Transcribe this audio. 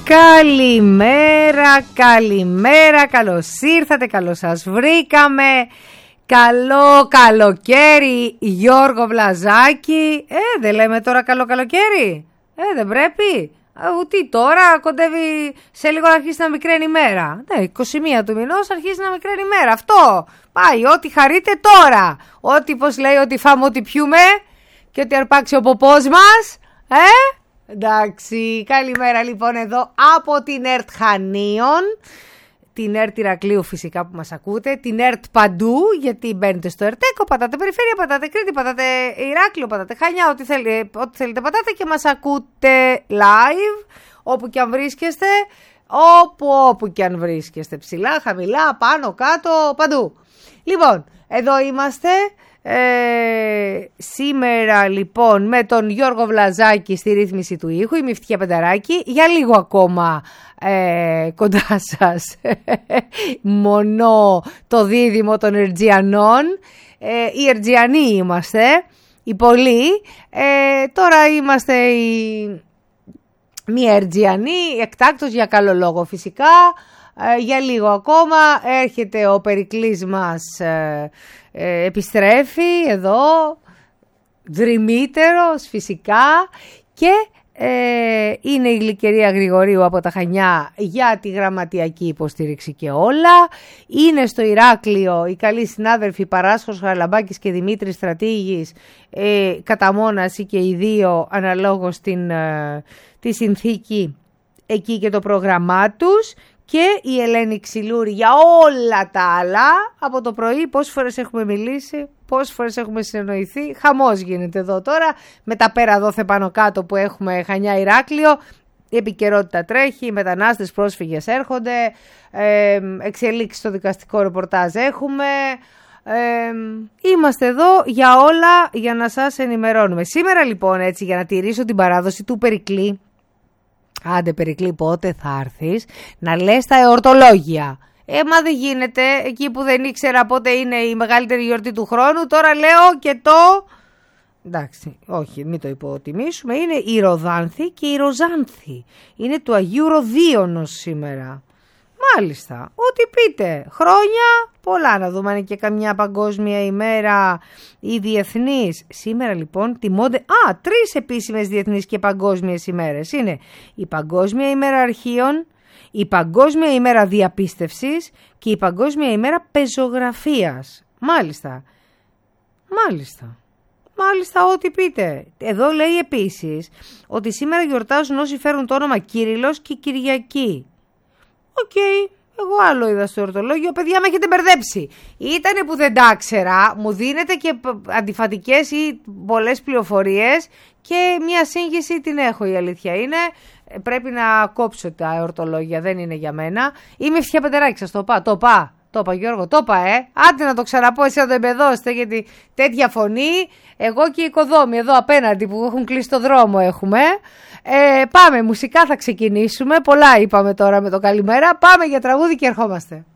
Καλημέρα, καλημέρα, καλώς ήρθατε, καλώς σας βρήκαμε. Καλό καλοκαίρι, Γιώργο Βλαζάκη. Δεν λέμε τώρα καλό καλοκαίρι, δεν πρέπει. Τι τώρα, κοντεύει σε λίγο να αρχίσει να μικραίνει η μέρα. 21 του μηνός αρχίζει να μικραίνει η μέρα. Αυτό πάει, ό,τι χαρείτε τώρα. Ό,τι, πως λέει, ό,τι φάμε, ό,τι πιούμε και ό,τι αρπάξει ο ποπός μας. Εντάξει, καλημέρα λοιπόν εδώ από την ΕΡΤ Χανίων, την ΕΡΤ Ηρακλείου φυσικά που μας ακούτε, την ΕΡΤ παντού, γιατί μπαίνετε στο ΕΡΤΕΚΟ, πατάτε Περιφέρεια, πατάτε Κρήτη, πατάτε Ηράκλειο, πατάτε Χανιά, ό,τι θέλετε πατάτε και μας ακούτε live, όπου και αν βρίσκεστε, όπου και αν βρίσκεστε, ψηλά, χαμηλά, πάνω, κάτω, παντού. Λοιπόν, εδώ είμαστε. Σήμερα λοιπόν με τον Γιώργο Βλαζάκη στη ρύθμιση του ήχου, η Μυφτιά Πενταράκη, για λίγο ακόμα κοντά σας μονό το δίδυμο των Ερτζιανών. Οι Ερτζιανοί είμαστε, οι πολλοί, τώρα είμαστε μη Ερτζιανοί, εκτάκτως για καλό λόγο φυσικά. Για λίγο ακόμα έρχεται ο Περικλής μας, επιστρέφει εδώ, δρυμύτερος φυσικά, και είναι η Γλυκερία Γρηγορίου από τα Χανιά για τη γραμματιακή υποστήριξη και όλα. Είναι στο Ηράκλειο οι καλοί συνάδελφοι Παράσχος Χαραλαμπάκης και Δημήτρης Στρατήγης, κατά μόναση και οι δύο αναλόγως τη συνθήκη εκεί και το πρόγραμμά τους. Και η Ελένη Ξυλούρη για όλα τα άλλα. Από το πρωί πόσες φορές έχουμε μιλήσει, πόσες φορές έχουμε συνεννοηθεί. Χαμός γίνεται εδώ τώρα με τα πέρα δόθε πάνω κάτω που έχουμε Χανιά Ηράκλειο. Η επικαιρότητα τρέχει, οι μετανάστες πρόσφυγες έρχονται, εξελίξεις στο δικαστικό ρεπορτάζ έχουμε. Είμαστε εδώ για όλα, για να σας ενημερώνουμε. Σήμερα λοιπόν, έτσι, για να τηρήσω την παράδοση του Περικλή, άντε Περικλή, πότε θα έρθεις να λες τα εορτολόγια. Μα δεν γίνεται, εκεί που δεν ήξερα πότε είναι η μεγαλύτερη γιορτή του χρόνου, τώρα λέω και το... Εντάξει, όχι, μην το υποτιμήσουμε, είναι η Ροδάνθη και η Ροζάνθη. Είναι του Αγίου Ροδίωνος σήμερα. Μάλιστα, ό,τι πείτε, χρόνια πολλά, να δούμε αν είναι και καμιά παγκόσμια ημέρα ή διεθνής. Σήμερα λοιπόν τιμώνται, 3 επίσημες διεθνείς και παγκόσμιες ημέρες. Είναι η Παγκόσμια ημέρα αρχείων, η Παγκόσμια ημέρα διαπίστευσης και η Παγκόσμια ημέρα πεζογραφίας. Μάλιστα, ό,τι πείτε. Εδώ λέει επίσης ότι σήμερα γιορτάζουν όσοι φέρουν το όνομα Κύριλλος και Κυριακή. Οκ, εγώ άλλο είδα στο εορτολόγιο. Παιδιά, με έχετε μπερδέψει. Ήτανε που δεν τα ξέρα, μου δίνετε και αντιφατικές ή πολλές πληροφορίες και μια σύγχυση την έχω, η αλήθεια είναι. Πρέπει να κόψω τα εορτολόγια, δεν είναι για μένα. Είμαι Μυφτιά Πενταράκη, σας το είπα. Το είπα Γιώργο, το είπα Άντε να το ξαναπώ, εσύ να το εμπεδώσετε, γιατί τέτοια φωνή, εγώ και οι οικοδόμοι εδώ απέναντι που έχουν κλείσει το δρόμο έχουμε. Πάμε, μουσικά θα ξεκινήσουμε, πολλά είπαμε τώρα με το καλημέρα, πάμε για τραγούδι και ερχόμαστε.